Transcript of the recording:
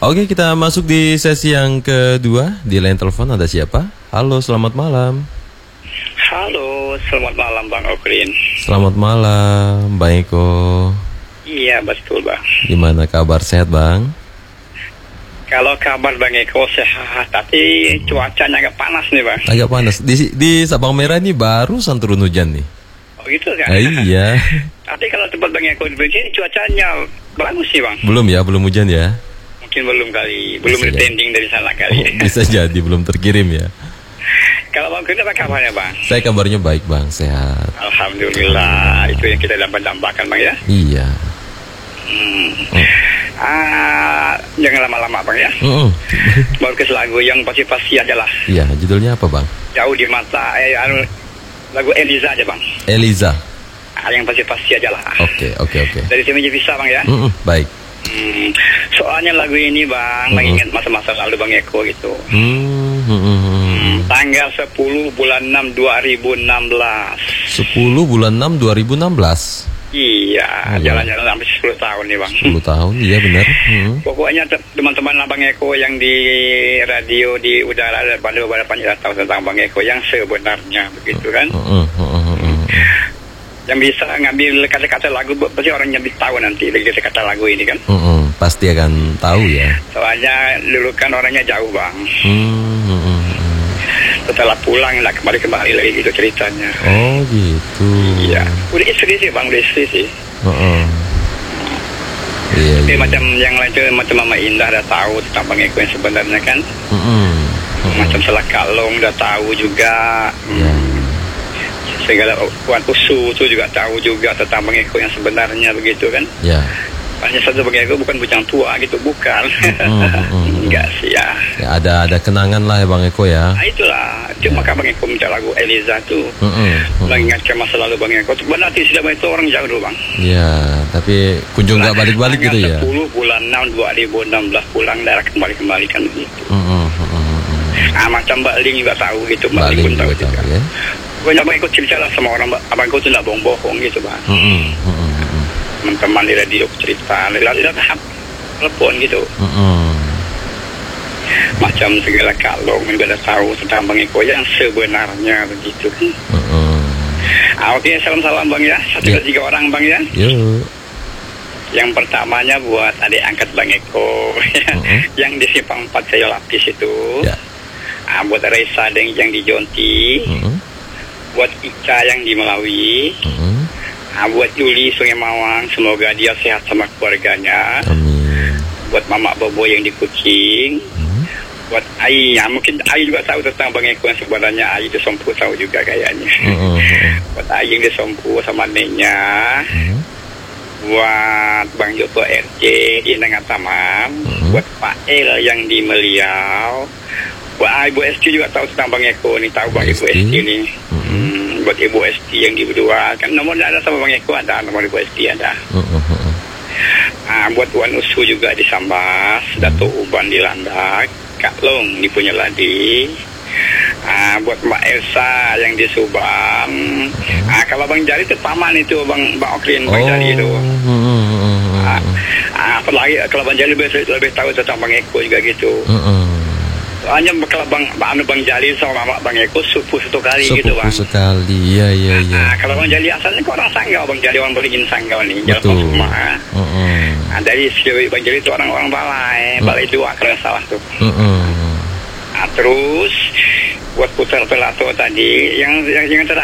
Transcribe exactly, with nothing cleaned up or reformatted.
Oke, kita masuk di sesi yang kedua. Di line telepon ada siapa? Halo, selamat malam. Halo, selamat malam Bang Okrin. Selamat malam, Bang Eko. Iya, betul Bang. Gimana kabar, sehat Bang? Kalau kabar Bang Eko sehat, tapi cuacanya agak panas nih Bang. Agak panas. Di, di Sabang Merah ini barusan turun hujan nih. Oh gitu kan? Ah, iya. Tapi kalau tempat Bang Eko di sini cuacanya bagus sih Bang. Belum ya, belum hujan ya? Mungkin belum kali, belum Bisa retending dari sana kali. Oh, bisa jadi, belum terkirim ya. Kalau Bang Okrin apa kabarnya Bang? Saya kabarnya baik Bang, sehat. Alhamdulillah, itu yang kita dampak-dampakan Bang ya. Iya. Hmm. Oh. Ah, jangan lama-lama Bang ya. Mm-mm. Baru ke lagu yang pasti-pasti aja lah. Iya, judulnya apa Bang? Jauh di mata, eh, anu, lagu Eliza aja Bang. Eliza. Ah, yang pasti-pasti aja lah. Oke, oke, oke. Dari tim bisa Bang ya. Mm-mm, baik. Hmm, soalnya lagu ini Bang, Mm-mm. mengingat masa-masa lalu Bang Eko gitu. Hmm, hmm, hmm, hmm. Tanggal sepuluh bulan enam dua ribu enam belas. sepuluh bulan enam dua ribu enam belas. Iya, Oh, jalan-jalan sampai sepuluh tahun nih Bang. sepuluh tahun, iya benar. Hmm. Pokoknya te- teman-teman Bang Eko yang di radio, di udara, dan pada beberapa sudah tahu tentang Bang Eko yang sebenarnya begitu kan. Uh, uh, uh, uh, uh. Yang bisa ngambil kata-kata lagu, pasti orang yang bisa tahu nanti dari kata lagu ini kan. Uh, uh. Pasti akan tahu ya. Soalnya dulu kan orangnya jauh Bang. Hmm, uh, uh, uh. Setelah pulang lah kembali-kembali lagi gitu ceritanya. Oh gitu. Iya, udah istri sih Bang, udah istri sih. Uh, uh. Iya, Tapi iya. macam yang lain tuh, macam Mama Indah udah tahu tentang Bang Eko yang sebenarnya kan. Uh, uh. Uh, uh. Macam Selak Kalong udah tahu juga. Ya. Segala Wan Usu itu juga tahu juga tentang Bang Eko yang sebenarnya begitu kan. Ya. Hanya satu Bang Eko bukan bujang tua gitu, bukan. Uh, uh, uh, uh. Enggak sih ya. Ya, ada ada kenangan lah ya Bang Eko ya. Nah itulah, cuma Ya. kan Bang Eko minta lagu Eliza tuh. Uh, uh, uh, uh. Mengingatkan masa lalu Bang Eko. Berarti sudah itu orang jauh dulu Bang. Ya, tapi kunjung nggak balik-balik gitu ya. sepuluh bulan enam dua ribu enam belas pulang daerah kembali-kembali kan begitu. Uh, uh, uh, uh, uh. Ah, macam Mbak Ling juga tahu gitu, Mbak Balik Ling pun tahu juga juga. tahu ya. Pokoknya Bang Eko cerita lah sama orang, Abang Eko tuh nggak bohong-bohong gitu Bang. Uh, uh, uh, uh, uh. Teman-teman di radio cerita, lihat-lihat telepon gitu. Uh, uh. Macam segala kalong juga udah tahu tentang Bang Eko yang sebenarnya begitu. Uh, uh. Ah, oke, salam-salam Bang ya. Satu Ya. dan tiga orang Bang ya. Yuk. Yang pertamanya buat adik angkat Bang Eko Uh-uh. yang di Simpang empat Kayu Lapis itu. Ya. Ah, buat Reza Deng yang di Jonti. Uh, uh. Buat Ica yang di Melawi. Uh, uh. Ah, buat Yuli Sungai Mawang, semoga dia sehat sama keluarganya. Amin. Buat Mama Bobo yang di Kucing. Uh. Buat Ai, ya mungkin Ai juga tahu tentang Bang Eko yang sebenarnya. Ai di Sompu tahu juga kayaknya. Uh, uh, uh. Buat Ai yang di Sompu sama neneknya. Uh. Buat Bang Joko R J di Nangatamam. Uh. Buat Pak El yang di Meliau. Buat ah, Ibu Esti juga tahu tentang Bang Eko nih, tahu Bang Ibu Esti. Esti nih. Uh. Hmm, buat Ibu Esti yang di berdua kan nomornya ada sama Bang Eko, ada nomor Ibu Esti ada. Uh, uh, uh, uh. Ah, buat Wan Usu juga di Sambas, Dato Uban di Landak, Kak Long di Punyaladi. Ah, buat Mbak Elsa yang di Subang. Ah, kalau Bang Jali itu paman itu Bang Bang Okrin, Bang Oh. Jali itu. Uh, uh, uh, Ah, uh. ah, apalagi kalau Bang Jali lebih, lebih tahu tentang Bang Eko juga gitu. Uh, uh. Soalnya kalau Bang Bang, Bang Jali sama Bang Eko sepupu satu kali gitu Sepupu Bang. sekali, iya iya iya. Ah, kalau Bang Jali asalnya kok orang Sanggau, Bang Jali orang Beringin Sanggau nih, Jalan Betul. Pasuma. Uh, uh. Nah, dari si Bang Jali itu orang-orang Balai, Hmm. Balai dua kalau nggak salah tuh. Uh, uh. Nah, terus buat putar pelato tadi yang yang, yang terakhir